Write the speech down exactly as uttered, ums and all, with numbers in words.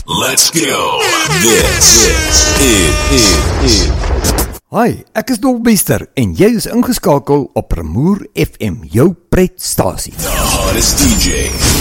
Let's go. This, this is, is, Hi, ek is Dolf Bester en jy is ingeskakel op Remoer F M, jou pretstasie. the hottest D J.